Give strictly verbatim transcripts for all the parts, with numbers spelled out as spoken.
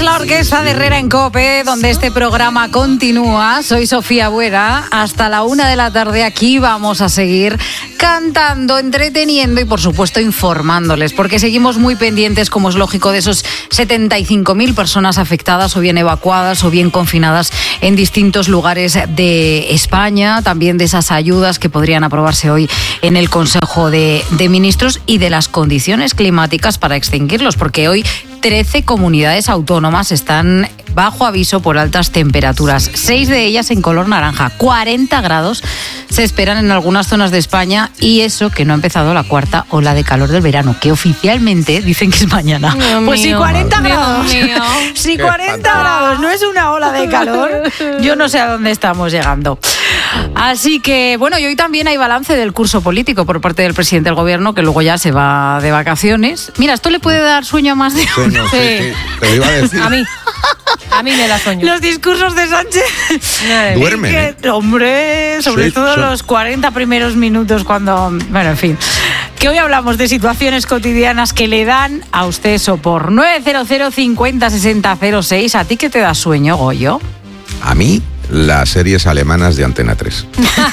Somos la Orquesta de Herrera en COPE, donde este programa continúa. Soy Sofía Buera. Hasta la una de la tarde aquí vamos a seguir cantando, entreteniendo y, por supuesto, informándoles, porque seguimos muy pendientes, como es lógico, de esos setenta y cinco mil personas afectadas o bien evacuadas o bien confinadas en distintos lugares de España, también de esas ayudas que podrían aprobarse hoy en el Consejo de, de Ministros y de las condiciones climáticas para extinguirlos, porque hoy trece comunidades autónomas están bajo aviso por altas temperaturas, seis de ellas en color naranja, cuarenta grados se esperan en algunas zonas de España, y eso que no ha empezado la cuarta ola de calor del verano, que oficialmente dicen que es mañana. Dios pues mío, si cuarenta Dios grados, mío. si cuarenta grados no es una ola de calor, yo no sé a dónde estamos llegando. Así que, bueno, y hoy también hay balance del curso político por parte del presidente del gobierno, que luego ya se va de vacaciones. Mira, esto le puede dar sueño a más de uno. Sí, no, sí, sí, te lo iba a decir. A mí. A mí me da sueño. Los discursos de Sánchez. Duermen, ¿eh? Que, hombre, sobre Sí, todo son- los cuarenta primeros minutos cuando... Bueno, en fin. Que hoy hablamos de situaciones cotidianas que le dan a usted sopor. nueve cero cero cincuenta sesenta cero seis. ¿A ti qué te da sueño, Goyo? A mí, las series alemanas de Antena tres.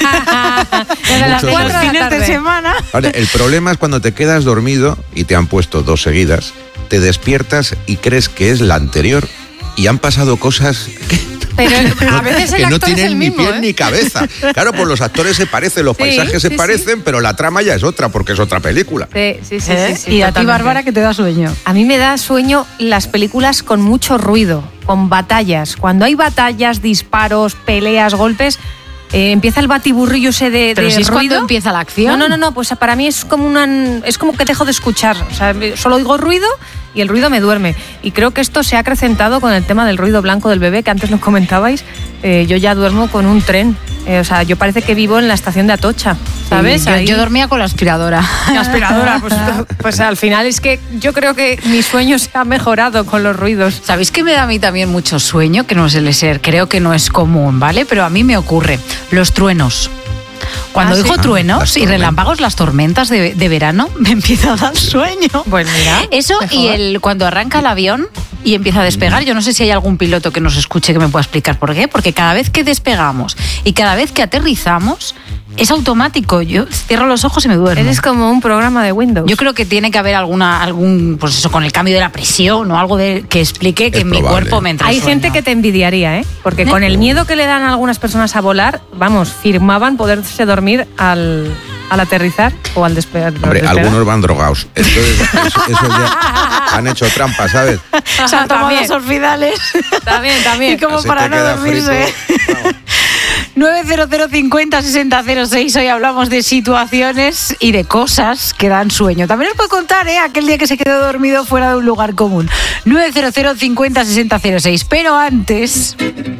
Desde las Mucho cuatro de la Fines de tarde. semana. Ahora, el problema es cuando te quedas dormido y te han puesto dos seguidas, te despiertas y crees que es la anterior y han pasado cosas que, Pero a veces el que no actor es tienen el ni mismo, pies ¿eh? ni cabeza. Claro, pues los actores se parecen, los Sí, paisajes se sí, parecen, pero la trama ya es otra, porque es otra película. Sí, sí, sí, ¿Eh? sí, sí, y a ti, totalmente. Bárbara, ¿qué te da sueño? A mí me da sueño las películas con mucho ruido, con batallas. Cuando hay batallas, disparos, peleas, golpes, eh, empieza el batiburrillo ese de, Pero de si es ruido. cuando empieza la acción. No, no, no, no, pues para mí es como una, es como que dejo de escuchar. O sea, solo oigo ruido y el ruido me duerme. Y creo que esto se ha acrecentado con el tema del ruido blanco del bebé, que antes nos comentabais. Eh, yo ya duermo con un tren. Eh, o sea, yo parece que vivo en la estación de Atocha, ¿sabes? Yo, Ahí- yo dormía con la aspiradora. La aspiradora, pues, pues al final es que yo creo que mi sueño se ha mejorado con los ruidos. ¿Sabéis que me da a mí también mucho sueño? Que no suele ser, creo que no es común, ¿vale? Pero a mí me ocurre. Los truenos. Cuando Ah, digo ¿sí? truenos Ah, las y relámpagos, las tormentas de, de verano, me empieza a dar sueño. Pues mira, Eso mejor. y el cuando arranca el avión y empieza a despegar. Yo no sé si hay algún piloto que nos escuche que me pueda explicar por qué, porque cada vez que despegamos y cada vez que aterrizamos es automático. Yo cierro los ojos y me duermo. Eres como un programa de Windows. Yo creo que tiene que haber alguna algún pues eso con el cambio de la presión o algo de que explique que Es en mi probable. cuerpo me entra Hay sueño. gente que te envidiaría, ¿eh? Porque con el miedo que le dan a algunas personas a volar, vamos, firmaban poderse dormir al, al aterrizar o al despegar. al Hombre, despegar. algunos van drogados. Entonces, eso, eso ya han hecho trampa, ¿sabes? Se han tomado También. los orfidales. También, también. Y como Se para te no queda dormirse. frito. Vamos. nueve cero cero cincuenta sesenta cero seis. Hoy hablamos de situaciones y de cosas que dan sueño. También os puedo contar, ¿eh? Aquel día que se quedó dormido fuera de un lugar común. nueve cero cero cincuenta sesenta cero seis. Pero antes...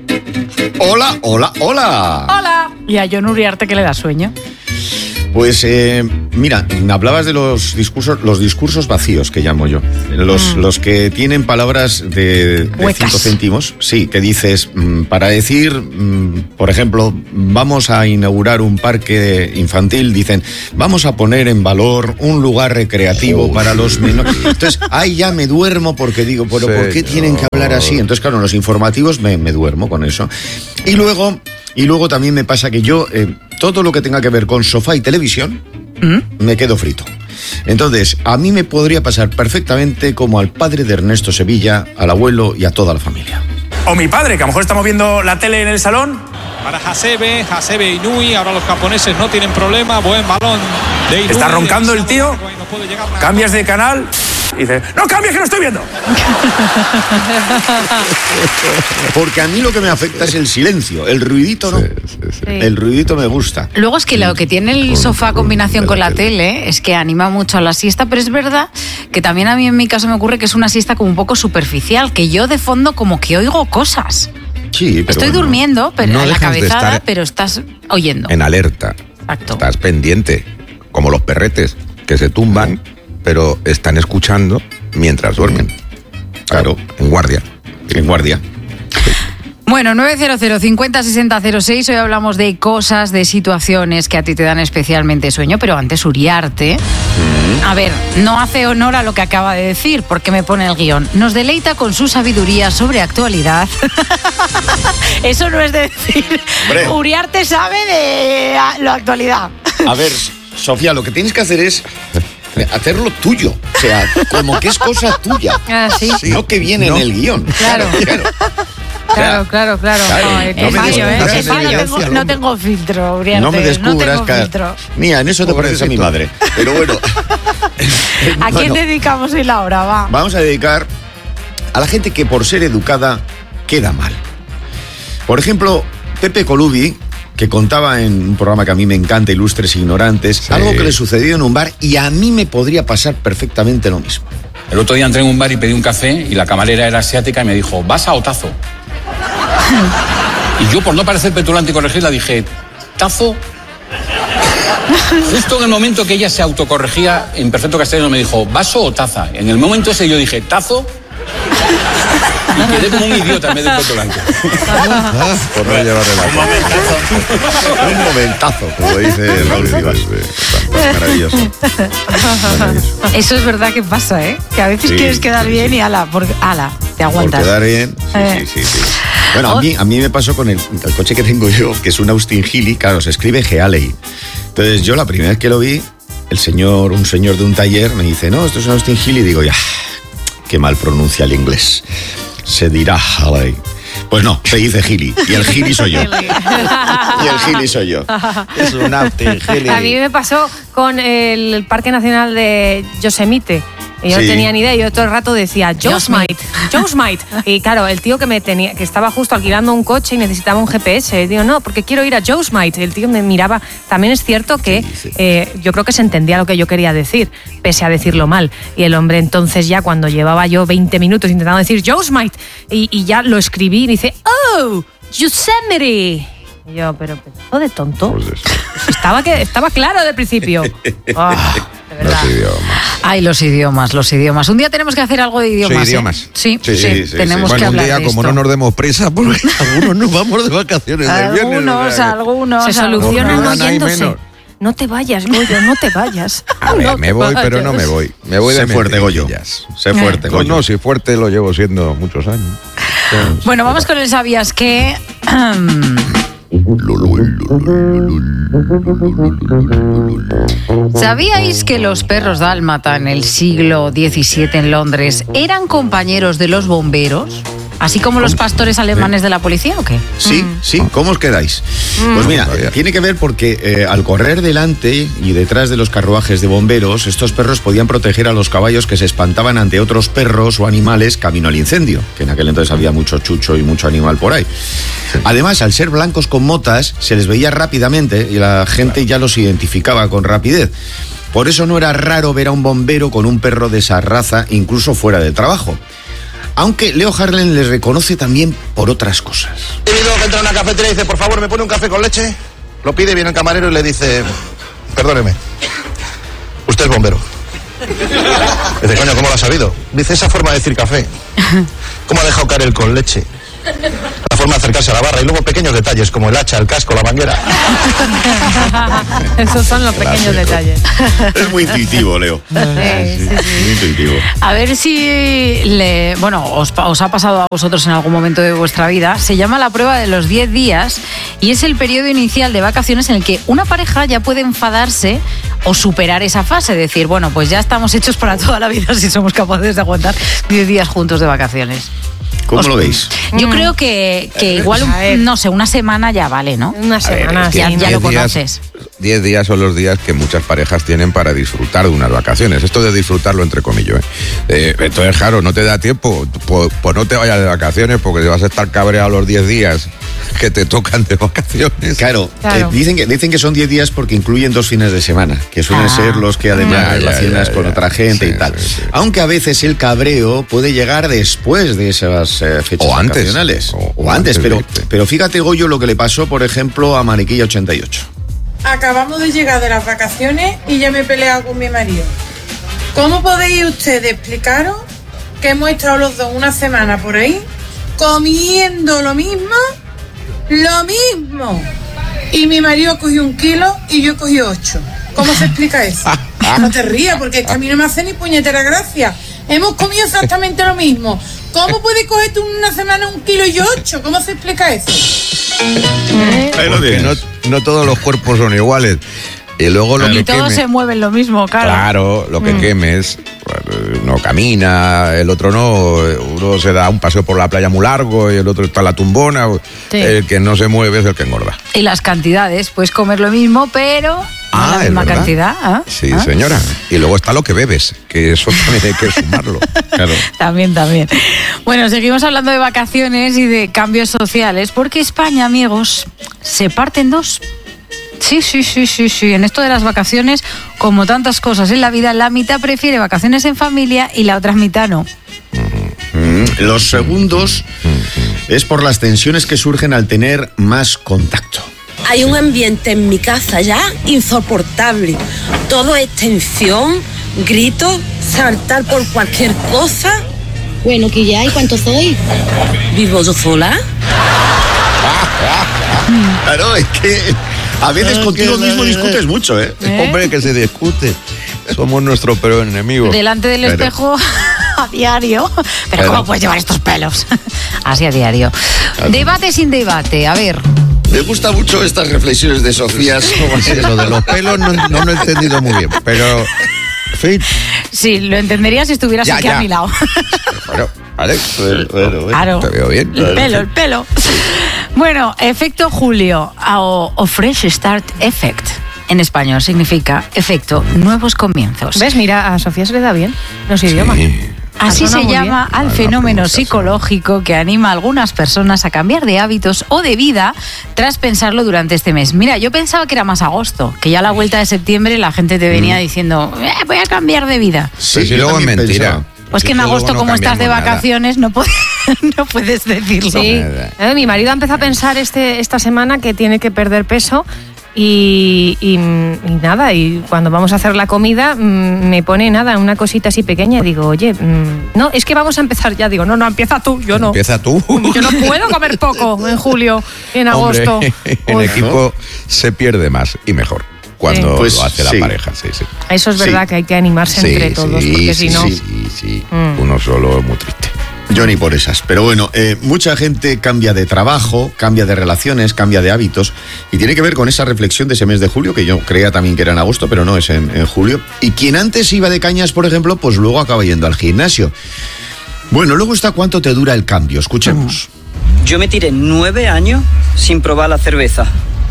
Hola, hola, hola. ¡Hola! ¿Y a Jon Uriarte qué le da sueño? Pues eh, mira, hablabas de los discursos, los discursos vacíos que llamo yo, los, Mm. los que tienen palabras de, de Huecas. cinco céntimos, sí, que dices mm, para decir, mm, por ejemplo, vamos a inaugurar un parque infantil, dicen vamos a poner en valor un lugar recreativo Uf. para los menores. Entonces ahí ya me duermo porque digo, pero ¿por qué Señor. tienen que hablar así? Entonces claro, en los informativos me, me duermo con eso. Y luego, y luego también me pasa que yo eh, todo lo que tenga que ver con sofá y televisión ¿Mm? me quedo frito. Entonces, a mí me podría pasar perfectamente como al padre de Ernesto Sevilla, al abuelo y a toda la familia. O mi padre, que a lo mejor estamos viendo la tele en el salón. Para Hasebe, Hasebe Inui, ahora los japoneses no tienen problema, buen balón de Inui. Está roncando el tío, No puede llegar nada. cambias de canal y dices, ¡no cambies que no estoy viendo! Porque a mí lo que me afecta es el silencio, el ruidito no. Sí, sí, sí. Sí. El ruidito me gusta. Luego es que lo que tiene el sofá a combinación con la tele es que anima mucho a la siesta, pero es verdad que también a mí en mi caso me ocurre que es una siesta como un poco superficial, que yo de fondo como que oigo cosas. Sí, pero Estoy bueno, durmiendo, pero no en la dejas de cabezada, estar pero estás oyendo. En alerta. Exacto. Estás pendiente, como los perretes, que se tumban, pero están escuchando mientras duermen. Claro. En guardia. En guardia. Bueno, nueve cero cero cincuenta sesenta cero seis. Hoy hablamos de cosas, de situaciones que a ti te dan especialmente sueño, pero antes Uriarte, a ver, no hace honor a lo que acaba de decir, porque me pone el guión. Nos deleita con su sabiduría sobre actualidad. Eso no es de decir. Hombre. Uriarte sabe de la actualidad. A ver, Sofía, lo que tienes que hacer es hacerlo tuyo. O sea, como que es cosa tuya. Ah, sí. Sí. No que viene no. en el guión. Claro. Claro. Claro, claro, claro. claro. No, No no, me fallo, ¿eh? descubras No tengo, no tengo filtro, Uriarte. No me descubras, no tengo filtro. Mía, en eso te pareces a mi madre. Pero bueno. ¿A quién bueno, dedicamos hoy la hora? Va. Vamos a dedicar a la gente que por ser educada queda mal. Por ejemplo, Pepe Colubi, que contaba en un programa que a mí me encanta, Ilustres Ignorantes, sí. algo que le sucedió en un bar y a mí me podría pasar perfectamente lo mismo. El otro día entré en un bar y pedí un café y la camarera era asiática y me dijo, ¿vas a o tazo? Y yo, por no parecer petulante y corregirla, dije, ¿tazo? Justo en el momento que ella se autocorregía en perfecto castellano me dijo, ¿vaso o taza? En el momento ese yo dije, ¿tazo? Y quedé como un idiota en vez de petulante. Ah, por no llevarle la Un momentazo. Un momentazo, como dice Raúl Vivas. Maravilloso. Maravilloso. Eso es verdad que pasa, ¿eh? Que a veces Sí, quieres quedar sí, bien sí. y ala, porque, ala, te aguantas. Por quedar bien, sí, Eh. sí, sí, sí. Bueno, a mí, a mí me pasó con el, el coche que tengo yo, que es un Austin Healey, claro, se escribe Healey. Entonces yo la primera vez que lo vi, el señor, un señor de un taller me dice, no, esto es un Austin Healey, y digo, ya, qué mal pronuncia el inglés. Se dirá Healey. Pues no, se dice Healey, y el Healey soy yo. Y el Healey soy yo. Es un Austin Healey. A mí me pasó con el Parque Nacional de Yosemite. Y yo Sí. no tenía ni idea, yo todo el rato decía Yosemite, Yosemite. Y claro, el tío que me tenía, que estaba justo alquilando un coche y necesitaba un G P S, digo, no, porque quiero ir a Yosemite. El tío me miraba. También es cierto que Sí, sí. eh, yo creo que se entendía lo que yo quería decir, pese a decirlo mal. Y el hombre entonces ya cuando llevaba yo veinte minutos intentando decir Yosemite y, y ya lo escribí y dice, oh, Yosemite. Y yo, pero pedazo de tonto. Pues eso. Estaba, que, estaba claro del principio. Ah, de verdad. Los idiomas. Ay, los idiomas, los idiomas. Un día tenemos que hacer algo de idiomas. Sí, ¿eh? idiomas. Sí, Sí, sí, sí, sí, tenemos sí. que Bueno, un hablar día, de como esto. no nos demos prisa, porque algunos nos vamos de vacaciones de viernes. Algunos, o sea que- algunos. Se soluciona algunos. no Ahora hay yéndose. menos. No te vayas, Goyo, no te vayas. A ver, No me te voy, pero no me vayas. voy. Me voy de Sé fuerte, Goyo. mentirillas. Sé fuerte, Pues Goyo. no, si fuerte lo llevo siendo muchos años. Bueno, vamos con el ¿sabías qué? ¿Sabíais que los perros dálmata en el siglo diecisiete en Londres eran compañeros de los bomberos? ¿Así como los pastores alemanes de la policía o qué? Sí, sí, ¿cómo os quedáis? Pues mira, Todavía. tiene que ver porque eh, al correr delante y detrás de los carruajes de bomberos, estos perros podían proteger a los caballos que se espantaban ante otros perros o animales camino al incendio, que en aquel entonces había mucho chucho y mucho animal por ahí. Además, al ser blancos con motas, se les veía rápidamente y la gente ya los identificaba con rapidez. Por eso no era raro ver a un bombero con un perro de esa raza, incluso fuera de trabajo. Aunque Leo Harlem les reconoce también por otras cosas. He visto que entra a una cafetería y dice, por favor, ¿me pone un café con leche? Lo pide, viene el camarero y le dice, perdóneme, usted es bombero. Dice, coño, ¿cómo lo ha sabido? Dice, esa forma de decir café. ¿Cómo ha dejado caer el con leche? La forma de acercarse a la barra y luego pequeños detalles como el hacha, el casco, la manguera. Esos son los pequeños detalles. Es muy intuitivo, Leo. Sí, sí, sí. Muy intuitivo. A ver si le, bueno, os, pa- os ha pasado a vosotros en algún momento de vuestra vida. Se llama la prueba de los diez días y es el periodo inicial de vacaciones en el que una pareja ya puede enfadarse o superar esa fase. Decir, bueno, pues ya estamos hechos para toda la vida si somos capaces de aguantar diez días juntos de vacaciones. ¿Cómo Os- lo veis? Yo Mm. creo que, que igual, un- A ver. no sé, una semana ya vale, ¿no? Una A ver, semana es que ya- así, ya ¿no? lo diez días- conoces. Diez días son los días que muchas parejas tienen para disfrutar de unas vacaciones. Esto de disfrutarlo entre comillas. ¿eh? Eh, entonces, claro, no te da tiempo. Pues, pues no te vayas de vacaciones porque vas a estar cabreado los diez días que te tocan de vacaciones. Claro, Claro. eh, dicen, que, dicen que son diez días porque incluyen dos fines de semana, que suelen Ah. ser los que además Ya, ya, relacionas ya, con ya. otra gente Sí, y tal. sí, sí. Aunque a veces el cabreo puede llegar después de esas eh, fechas O antes. vacacionales. O- O, o antes, antes de pero, irte. pero fíjate, Goyo, lo que le pasó, por ejemplo, a Maniquilla ochenta y ocho. Acabamos de llegar de las vacaciones y ya me he peleado con mi marido. ¿Cómo podéis ustedes explicaros que hemos estado los dos una semana por ahí comiendo lo mismo, lo mismo. Y mi marido cogió un kilo y yo cogí ocho. ¿Cómo se explica eso? No te rías, porque es que a mí no me hace ni puñetera gracia. Hemos comido exactamente lo mismo. ¿Cómo puedes coger tú una semana un kilo y yo ocho? ¿Cómo se explica eso? Porque no, no todos los cuerpos son iguales. Y luego lo Y que todos queme- se mueven lo mismo, claro. Claro, lo que Mm. quemes, pues, no camina, el otro no, uno se da un paseo por la playa muy largo y el otro está en la tumbona. Sí. El que no se mueve es el que engorda. Y las cantidades, puedes comer lo mismo, pero no Ah, la ¿es misma verdad? cantidad. ¿Ah? Sí, ¿Ah? señora. Y luego está lo que bebes, que eso también hay que sumarlo. Claro. También, también. Bueno, seguimos hablando de vacaciones y de cambios sociales, porque España, amigos, se parte en dos. Sí, sí, sí, sí, sí. En esto de las vacaciones, como tantas cosas en la vida, la mitad prefiere vacaciones en familia y la otra mitad no. Mm, Los segundos es por las tensiones que surgen al tener más contacto. Hay un ambiente en mi casa ya insoportable. Todo es tensión, gritos, saltar por cualquier cosa. Bueno, que ya, ¿y cuántos sois? ¿Vivo yo sola? Claro, es que a veces Ah, contigo que la- mismo discutes mucho, ¿eh? ¿Eh? Hombre, que se discute. Somos nuestro peor enemigo. Delante del Claro. espejo a diario. Pero Claro. ¿cómo puedes llevar estos pelos? Así a diario. Debate sin debate, a ver. Me gustan mucho estas reflexiones de Sofía. Sí, lo de los pelos no, no lo he entendido muy bien, pero... En fin, Sí, lo entendería si estuvieras Ya, aquí ya. a mi lado. bueno, vale. Bueno, bueno, bueno, Claro. te veo bien. El pelo, el pelo. Bueno, efecto Julio o, o Fresh Start Effect. En español significa efecto nuevos comienzos. ¿Ves? Mira, a Sofía se le da bien los idiomas. Así Suena se muy llama bien. al fenómeno psicológico que anima a algunas personas a cambiar de hábitos o de vida tras pensarlo durante este mes. Mira, yo pensaba que era más agosto, que ya a la vuelta de septiembre la gente te venía diciendo, "Eh, voy a cambiar de vida". Sí, yo luego es también mentira. pensaba. Pues que en Sí, luego agosto, no como estás de cambiamos nada. vacaciones, no puedes, no puedes decirlo. Sí. Eh, mi marido ha empezado a pensar este, esta semana que tiene que perder peso y, y- y nada, y cuando vamos a hacer la comida mm, me pone nada, una cosita así pequeña y digo, oye, mm, no, es que vamos a empezar ya. Digo, no, no, empieza tú, yo no. Empieza tú. Yo no puedo comer poco en julio, en agosto. Hombre, en Uy. equipo se pierde más y mejor cuando Sí. Pues lo hace la sí. pareja. Sí, sí. Eso es Sí. verdad que hay que animarse Sí, entre todos, sí, porque sí, si no... sí, sí, sí. Mm. Uno solo es muy triste. Yo ni por esas. Pero bueno, eh, mucha gente cambia de trabajo, cambia de relaciones, cambia de hábitos. Y tiene que ver con esa reflexión de ese mes de julio, que yo creía también que era en agosto, pero no, es en, en julio. Y quien antes iba de cañas, por ejemplo, pues luego acaba yendo al gimnasio. Bueno, luego está cuánto te dura el cambio. Escuchemos. Yo me tiré nueve años sin probar la cerveza.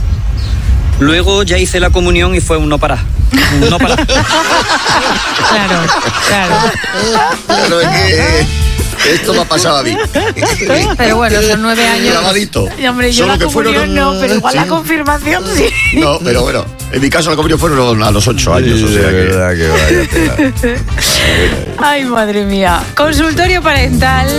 Luego ya hice la comunión y fue un no parar. Un no parar. Claro, claro. Claro, es que esto me ha pasado a mí. Pero bueno, son nueve años. Grabadito. Y, hombre, yo Solo la que comunión fueron- no, pero igual Sí. la confirmación sí. No, pero bueno, en mi caso la comunión fueron a los ocho años. O sea de que... verdad que vaya tela. Ay, madre mía. Consultorio parental.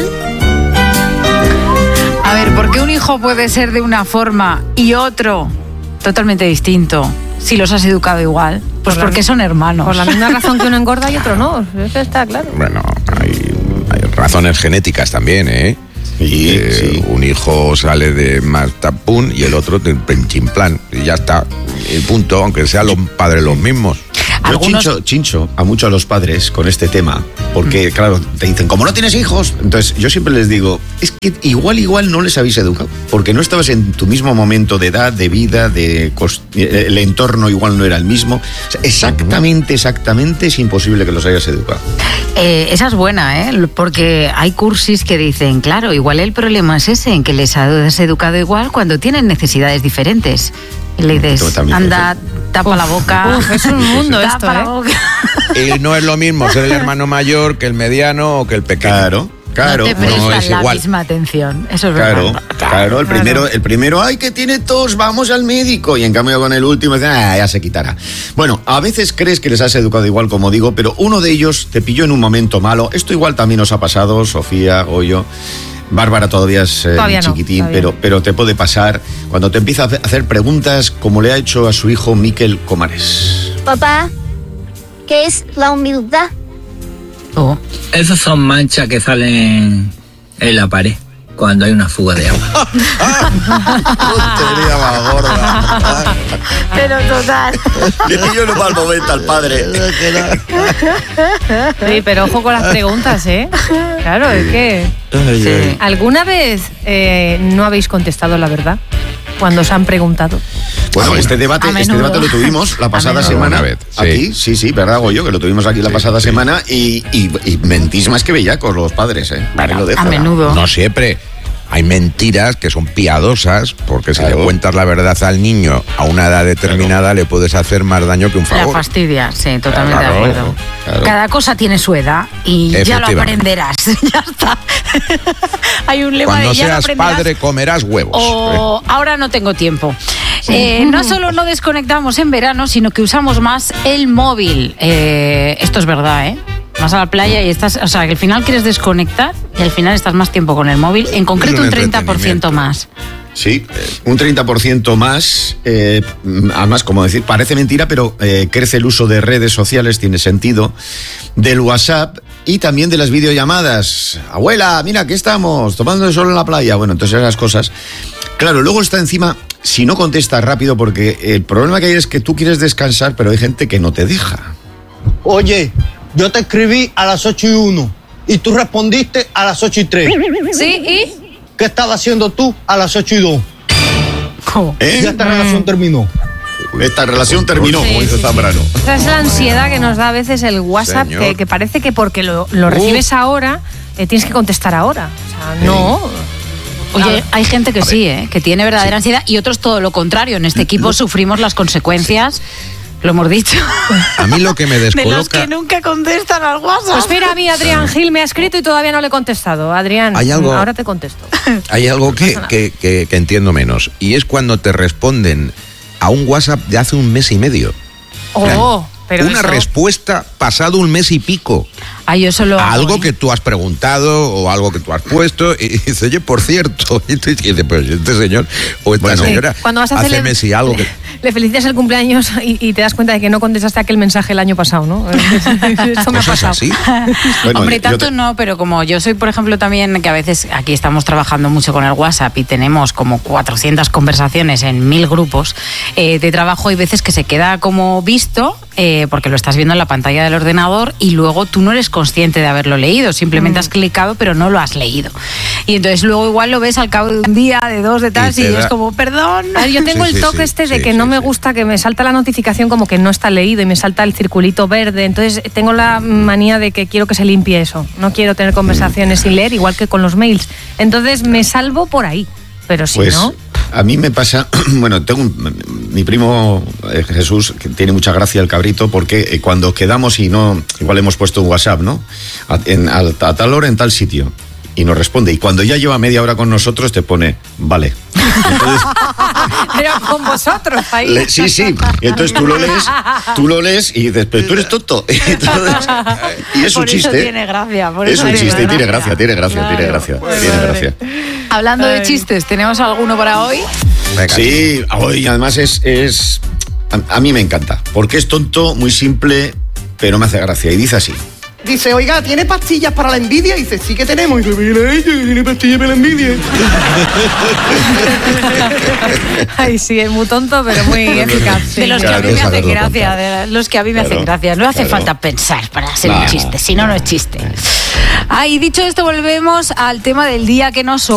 A ver, ¿por qué un hijo puede ser de una forma y otro totalmente distinto si los has educado igual? Pues Por la- porque son hermanos. Por la misma razón que uno engorda y otro no. Eso está claro. Bueno, hay, hay razones genéticas también, ¿eh? Sí, Eh, sí. Un hijo sale de más tapún y el otro de pinchimplan. Y ya está. Y punto, aunque sean los padres los mismos. Yo Algunos- chincho, chincho a muchos a los padres con este tema, porque claro, te dicen, como no tienes hijos, entonces yo siempre les digo, es que igual, igual no les habéis educado, porque no estabas en tu mismo momento de edad, de vida, de cos- el entorno igual no era el mismo. O sea, exactamente, exactamente es imposible que los hayas educado. Eh, esa es buena, ¿eh? Porque hay cursis que dicen, claro, igual el problema es ese, en que les has educado igual cuando tienen necesidades diferentes. Y le dices, Yo también anda, tapa la boca. Uf, es un mundo tapa esto, la ¿eh? boca. Y no es lo mismo ser el hermano mayor que el mediano o que el pequeño. Claro, claro. No te no prestan es la igual. misma atención. Eso es Claro, verdad. claro, el primero, el primero, ay, que tiene tos, vamos al médico. Y en cambio con el último, dicen, ah, ya se quitará. Bueno, a veces crees que les has educado igual, como digo, pero uno de ellos te pilló en un momento malo. Esto igual también nos ha pasado, Sofía, Goyo. Bárbara todavía es eh, Todavía no, chiquitín, todavía pero, pero te puede pasar cuando te empieza a hace- hacer preguntas como le ha hecho a su hijo Miquel Comares. Papá, ¿qué es la humildad? Oh. Esas son manchas que salen en la pared cuando hay una fuga de agua. Tontería más gorda. Pero total. Y yo no mal momento al padre. Sí, pero ojo con las preguntas, ¿eh? Claro, es que... Sí. ¿Alguna vez eh, no habéis contestado la verdad cuando os han preguntado? Bueno, este debate, este debate lo tuvimos la pasada semana. Vez, sí. Aquí, sí, sí, ¿verdad, Goyo? Que lo tuvimos aquí la Sí, pasada sí. semana y, y, y mentís más que bellacos los padres, ¿eh? Ahí lo dejo. A menudo. No siempre. Hay mentiras que son piadosas, porque si Claro. le cuentas la verdad al niño a una edad determinada le puedes hacer más daño que un La favor. fastidia, sí, totalmente Claro, de acuerdo. claro. Cada cosa tiene su edad y ya lo Efectivamente. aprenderás. Ya está. Hay un lema Cuando de ya lo seas aprenderás. padre comerás huevos. O ahora no tengo tiempo. Eh, no solo no desconectamos en verano, sino que usamos más el móvil. Eh, esto es verdad, ¿eh? Vas a la playa y estás, o sea, que al final quieres desconectar y al final estás más tiempo con el móvil, en concreto un un treinta por ciento más. Sí, eh, un treinta por ciento más, eh, además, como decir, parece mentira, pero eh, crece el uso de redes sociales, tiene sentido, del WhatsApp y también de las videollamadas. Abuela, mira, aquí estamos, tomando el sol en la playa. Bueno, entonces esas cosas. Claro, luego está encima, si no contestas rápido, porque el problema que hay es que tú quieres descansar, pero hay gente que no te deja. Oye, yo te escribí a las ocho y uno y tú respondiste a las ocho y tres. Sí, ¿y? ¿Qué estabas haciendo tú a las ocho y dos? ¿Cómo? ¿Eh? Ya esta relación terminó. Esta relación terminó, Sí, como dice sí, Zambrano. Esa es la ansiedad que nos da a veces el WhatsApp, Señor. que, que parece que porque lo, lo recibes ahora, eh, tienes que contestar ahora. O sea, no. Oye, hay gente que sí, ¿eh? Que tiene verdadera ansiedad y otros todo lo contrario. En este equipo sufrimos las consecuencias, lo hemos dicho, A mí lo que me de los descoloca... que nunca contestan al WhatsApp. Pues mira, a mí Adrián Gil me ha escrito y todavía no le he contestado. Adrián, Hay algo- ahora te contesto. Hay algo que, que, que- que entiendo menos, y es cuando te responden a un WhatsApp de hace un mes y medio. Oh, pero Una eso- respuesta pasado un mes y pico. Ah, yo solo A hago, algo ¿eh? que tú has preguntado o algo que tú has puesto y dice, oye, por cierto, y tú dices, pero este señor o esta Bueno, señora Sí, cuando vas a hace hacerle- mes y algo que... Le felicitas el cumpleaños y, y te das cuenta de que no contestaste aquel mensaje el año pasado, ¿no? Esto me ha ¿Eso es pasado. así? Bueno, Hombre, yo tanto te- no, pero como yo soy, por ejemplo, también, que a veces aquí estamos trabajando mucho con el WhatsApp y tenemos como cuatrocientas conversaciones en mil grupos eh, de trabajo, hay veces que se queda como visto, eh, porque lo estás viendo en la pantalla del ordenador y luego tú no eres consciente de haberlo leído, simplemente has clicado pero no lo has leído. Y entonces luego igual lo ves al cabo de un día, de dos, de tal, Y y, te da- es como, perdón. A ver, yo tengo Sí, el sí, toque sí, este de sí, que sí, no me sí. gusta que me salta la notificación como que no está leído y me salta el circulito verde. Entonces tengo la manía de que quiero que se limpie eso. No quiero tener conversaciones sin leer, igual que con los mails. Entonces me salvo por ahí. Pero si Pues no... a mí me pasa, bueno, tengo un- mi primo eh, Jesús, que tiene mucha gracia el cabrito, porque eh, cuando quedamos y no, igual hemos puesto un WhatsApp, ¿no? A, en- a- a tal hora en tal sitio. Y nos responde. Y cuando ya lleva media hora con nosotros te pone, vale. Entonces, Pero con vosotros ahí. le- sí, sí. Y entonces tú lo lees, tú lo lees y dices, pero tú eres tonto. Y, entonces- y es un Por eso chiste. tiene gracia. Por Es eso un tiene chiste y tiene gracia. gracia, tiene gracia, tiene Claro. gracia, Vale, tiene vale. gracia. Hablando de chistes, ¿tenemos alguno para hoy? Venga. Sí, hoy además es, es a, a mí me encanta, porque es tonto, muy simple, pero me hace gracia. Y dice así. Dice, oiga, ¿tiene pastillas para la envidia? Y dice, sí que tenemos. Y dice, mira ella que tiene pastillas para la envidia. Ay, sí, es muy tonto, pero muy eficaz. Sí. De los que a Claro, mí me es hacen saberlo gracia, contar. de los que a mí me Claro, hacen gracia. No hace claro. falta pensar para hacer un Claro. chiste, si no, no es chiste. Ah, y dicho esto, volvemos al tema del día que nos